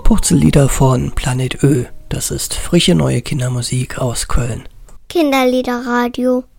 Purzellieder von Planet Ö. Das ist frische neue Kindermusik aus Köln. Kinderliederradio.